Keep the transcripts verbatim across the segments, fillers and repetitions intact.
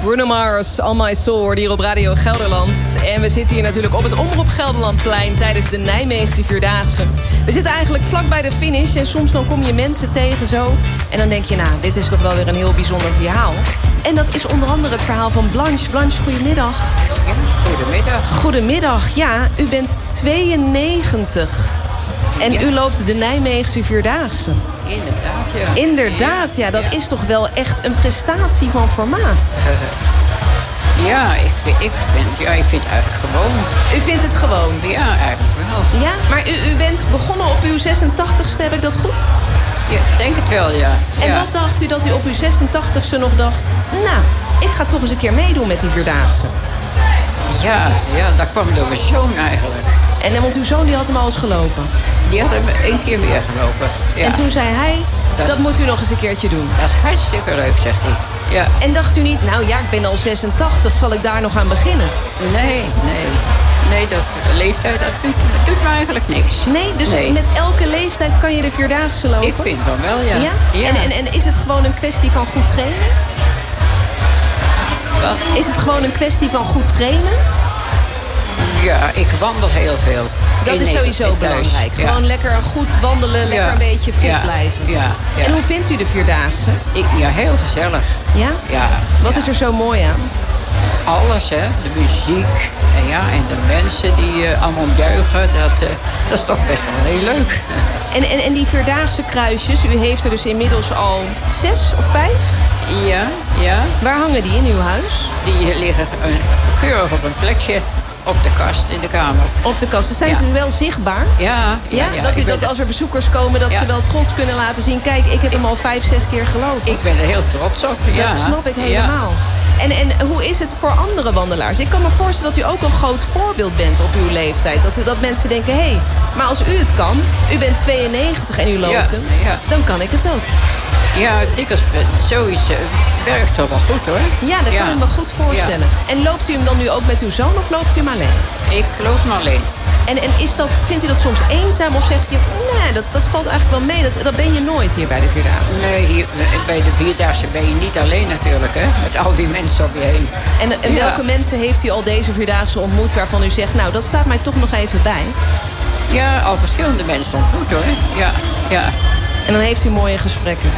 Bruno Mars, All My Soul, hoorde hier op Radio Gelderland. En we zitten hier natuurlijk op het Omroep Gelderlandplein tijdens de Nijmeegse Vierdaagse. We zitten eigenlijk vlak bij de finish en soms dan kom je mensen tegen zo. En dan denk je, nou, dit is toch wel weer een heel bijzonder verhaal. En dat is onder andere het verhaal van Blanche. Blanche, goedemiddag. Ja, goedemiddag. Goedemiddag, ja, u bent tweeënnegentig. En ja. U loopt de Nijmeegse Vierdaagse. Inderdaad, ja. Inderdaad, ja, dat ja. is toch wel echt een prestatie van formaat. Uh, ja, ik vind, ik, vind, ja, ik vind het eigenlijk gewoon. U vindt het gewoon? Ja, eigenlijk wel. Ja, maar u, u bent begonnen op uw zesentachtigste, heb ik dat goed? Ja, denk het wel, ja. En ja. wat dacht u dat u op uw zesentachtigste nog dacht? Nou, ik ga toch eens een keer meedoen met die Vierdaagse. Ja, ja, dat kwam door mijn zoon eigenlijk. En want uw zoon die had hem al eens gelopen? Die had hem één keer meer gelopen. Ja. En toen zei hij, dat, dat is, moet u nog eens een keertje doen. Dat is hartstikke leuk, zegt hij. Ja. En dacht u niet, nou ja, ik ben al zesentachtig, zal ik daar nog aan beginnen? Nee, nee. Nee, dat leeftijd, dat doet, dat doet me eigenlijk niks. Nee, dus nee. met elke leeftijd kan je de Vierdaagse lopen? Ik vind dan wel, ja. ja? ja. En, en, en is het gewoon een kwestie van goed trainen? Wat? Is het gewoon een kwestie van goed trainen? Ja, ik wandel heel veel. Dat in is sowieso belangrijk. Ja. Gewoon lekker goed wandelen, lekker ja. een beetje fit ja. blijven. Ja. Ja. En hoe vindt u de Vierdaagse? Ik, ja, heel gezellig. Ja? Ja. Wat ja. is er zo mooi aan? Alles, hè. De muziek en, ja, en de mensen die uh, allemaal juichen. Dat, uh, dat is toch best wel heel leuk. En, en, en die Vierdaagse kruisjes, u heeft er dus inmiddels al zes of vijf? Ja, ja. Waar hangen die in uw huis? Die liggen uh, keurig op een plekje. Op de kast in de kamer. Op de kast. Zijn ja. ze wel zichtbaar? Ja. ja, ja, ja. Dat, u, dat als er bezoekers komen, dat ja. ze wel trots kunnen laten zien. Kijk, ik heb hem al vijf, zes keer gelopen. Ik ben er heel trots op. Ja. Dat snap ik helemaal. Ja. En, en hoe is het voor andere wandelaars? Ik kan me voorstellen dat u ook een groot voorbeeld bent op uw leeftijd. Dat, u, dat mensen denken, hé, hey, maar als u het kan, u bent tweeënnegentig en u loopt ja. hem, ja. dan kan ik het ook. Ja, dikwijls zoiets uh, werkt toch wel goed, hoor. Ja, dat ja. kan ik me goed voorstellen. Ja. En loopt u hem dan nu ook met uw zoon of loopt u hem alleen? Ik loop hem alleen. En, en is dat, vindt u dat soms eenzaam of zegt je, nee, dat, dat valt eigenlijk wel mee. Dat, dat ben je nooit hier bij de Vierdaagse. Nee, hier, bij de Vierdaagse ben je niet alleen natuurlijk, hè. Met al die mensen om je heen. En, en welke ja. mensen heeft u al deze Vierdaagse ontmoet waarvan u zegt, nou, dat staat mij toch nog even bij? Ja, al verschillende mensen ontmoet, hoor. Ja, ja. En dan heeft u mooie gesprekken.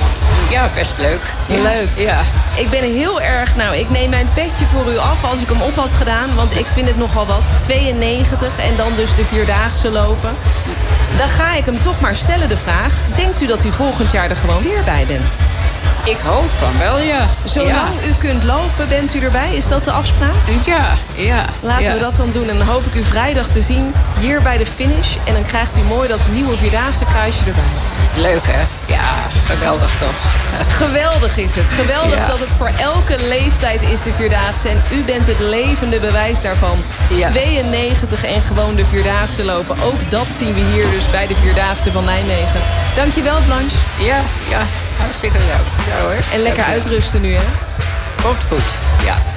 Ja, best leuk. Ja. Leuk. Ja. Ik ben heel erg, nou, ik neem mijn petje voor u af als ik hem op had gedaan. Want ik vind het nogal wat. tweeënnegentig en dan dus de Vierdaagse lopen. Dan ga ik hem toch maar stellen, de vraag. Denkt u dat u volgend jaar er gewoon weer bij bent? Ik hoop van wel, ja. Zolang ja. u kunt lopen, bent u erbij? Is dat de afspraak? Ja, ja. Laten ja. we dat dan doen. En dan hoop ik u vrijdag te zien hier bij de finish. En dan krijgt u mooi dat nieuwe Vierdaagse kruisje erbij. Leuk, hè? Ja, geweldig toch. Geweldig is het. Geweldig ja. dat het voor elke leeftijd is, de Vierdaagse. En u bent het levende bewijs daarvan. Ja. tweeënnegentig en gewoon de Vierdaagse lopen. Ook dat zien we hier dus bij de Vierdaagse van Nijmegen. Dankjewel, Blanche. Ja, ja. Hartstikke leuk. Ja, hoor. En lekker uitrusten nu, hè? Komt goed, ja.